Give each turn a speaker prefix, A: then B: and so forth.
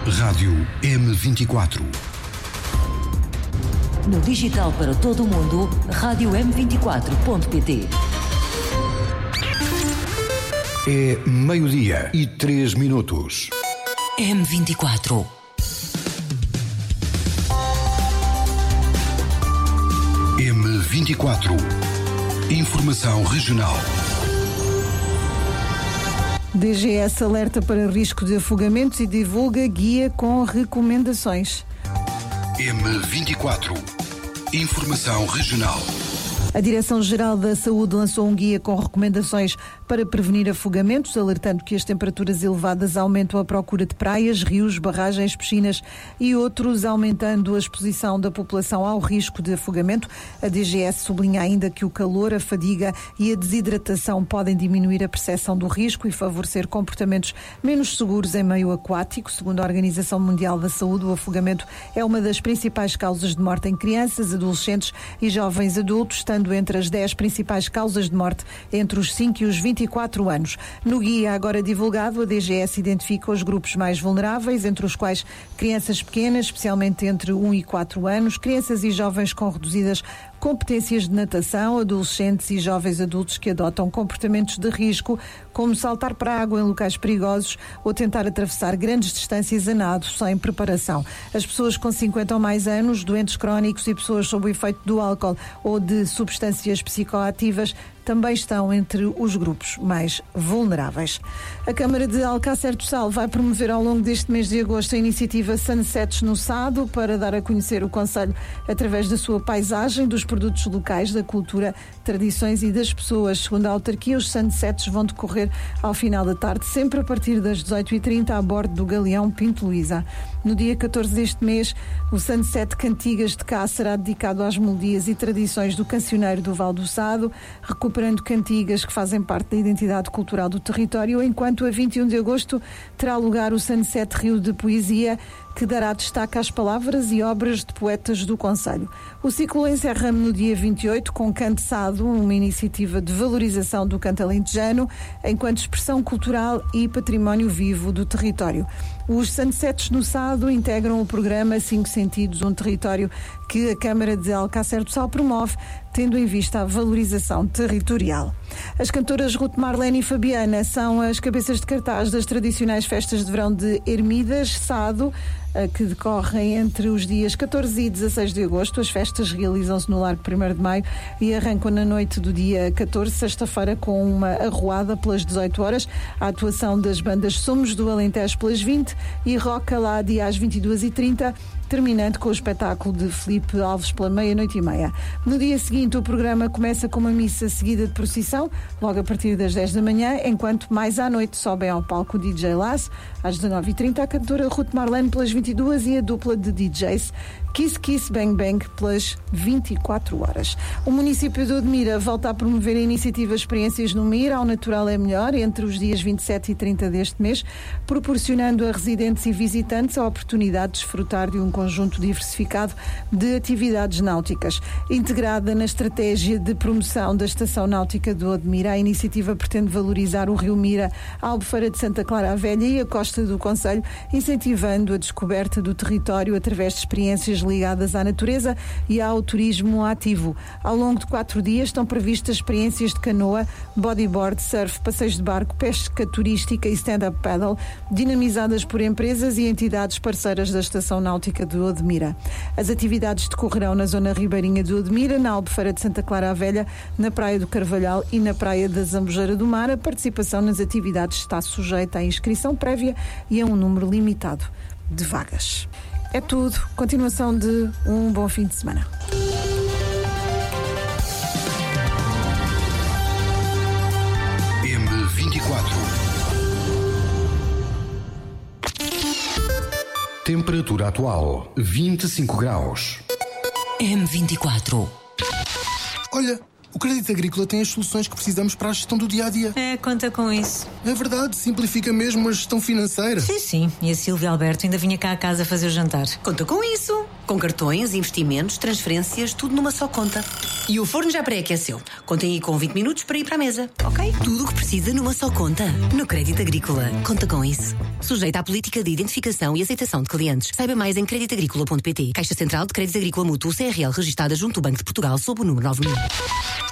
A: Rádio M24.
B: No digital para todo o mundo, rádio M24.pt.
A: É meio-dia e 3 minutos.
B: M24.
A: M24. Informação regional.
C: DGS alerta para risco de afogamentos e divulga guia com recomendações.
A: M24. Informação regional.
C: A Direção-Geral da Saúde lançou um guia com recomendações para prevenir afogamentos, alertando que as temperaturas elevadas aumentam a procura de praias, rios, barragens, piscinas e outros, aumentando a exposição da população ao risco de afogamento. A DGS sublinha ainda que o calor, a fadiga e a desidratação podem diminuir a percepção do risco e favorecer comportamentos menos seguros em meio aquático. Segundo a Organização Mundial da Saúde, o afogamento é uma das principais causas de morte em crianças, adolescentes e jovens adultos, estando entre as 10 principais causas de morte entre os 5 e os 24 anos. No guia agora divulgado, a DGS identifica os grupos mais vulneráveis, entre os quais crianças pequenas, especialmente entre 1 e 4 anos, crianças e jovens com reduzidas competências de natação, adolescentes e jovens adultos que adotam comportamentos de risco, como saltar para a água em locais perigosos ou tentar atravessar grandes distâncias a nado sem preparação. As pessoas com 50 ou mais anos, doentes crónicos e pessoas sob o efeito do álcool ou de substâncias psicoativas também estão entre os grupos mais vulneráveis. A Câmara de Alcácer do Sal vai promover ao longo deste mês de agosto a iniciativa Sunsets no Sado para dar a conhecer o concelho através da sua paisagem, dos produtos locais, da cultura, tradições e das pessoas. Segundo a autarquia, os Sunsets vão decorrer ao final da tarde, sempre a partir das 18h30 a bordo do Galeão Pinto Luísa. No dia 14 deste mês, o Sunset Cantigas de Cá será dedicado às melodias e tradições do cancioneiro do Val do Sado, recuperando cantigas que fazem parte da identidade cultural do território, enquanto a 21 de agosto terá lugar o Sunset Rio de Poesia, que dará destaque às palavras e obras de poetas do concelho. O ciclo encerra no dia 28 com Canto Sado, uma iniciativa de valorização do canto alentejano enquanto expressão cultural e património vivo do território. Os Sunsets no Sado integram o programa 5 Sentidos, um território que a Câmara de Alcácer do Sal promove, tendo em vista a valorização territorial. As cantoras Ruth Marlene e Fabiana são as cabeças de cartaz das tradicionais festas de verão de Ermidas, Sado, que decorrem entre os dias 14 e 16 de agosto. As festas realizam-se no Largo 1º de Maio e arrancam na noite do dia 14, sexta-feira, com uma arruada pelas 18 horas, a atuação das bandas Somos do Alentejo pelas 20 e Roca lá dia às 22h30, terminando com o espetáculo de Filipe Alves pela meia-noite e meia. No dia seguinte, o programa começa com uma missa seguida de procissão, logo a partir das 10 da manhã, enquanto mais à noite sobem ao palco o DJ Lasso, às 19h30, a cantora Ruth Marlene pelas 22 e a dupla de DJs Kiss Kiss Bang Bang pelas 24 horas. O município de Odmira volta a promover a iniciativa Experiências no Mir, ao natural é melhor, entre os dias 27 e 30 deste mês, proporcionando a residentes e visitantes a oportunidade de desfrutar de um conjunto diversificado de atividades náuticas. Integrada na estratégia de promoção da Estação Náutica de Odmira, a iniciativa pretende valorizar o Rio Mira, a Albufeira de Santa Clara a Velha e a costa do concelho, incentivando a descoberta do território através de experiências ligadas à natureza e ao turismo ativo. Ao longo de 4 dias estão previstas experiências de canoa, bodyboard, surf, passeios de barco, pesca turística e stand-up paddle, dinamizadas por empresas e entidades parceiras da Estação Náutica de Odmira. As atividades decorrerão na zona ribeirinha de Odmira, na Albufeira de Santa Clara a Velha, na Praia do Carvalhal e na Praia da Zambujeira do Mar. A participação nas atividades está sujeita à inscrição prévia e a um número limitado de vagas. É tudo. Continuação de um bom fim de semana.
A: M24. Temperatura atual 25 graus.
B: M24.
D: Olha, o Crédito Agrícola tem as soluções que precisamos para a gestão do dia-a-dia.
E: Conta com isso.
D: É verdade, simplifica mesmo a gestão financeira.
E: Sim, e a Silvia Alberto ainda vinha cá a casa fazer o jantar. Conta com isso. Com cartões, investimentos, transferências, tudo numa só conta. E o forno já pré-aqueceu. Contem aí com 20 minutos para ir para a mesa, ok? Tudo o que precisa numa só conta. No Crédito Agrícola. Conta com isso. Sujeita à política de identificação e aceitação de clientes. Saiba mais em creditagricola.pt. Caixa Central de Crédito Agrícola Mútuo CRL registada junto ao Banco de Portugal sob o número 9000.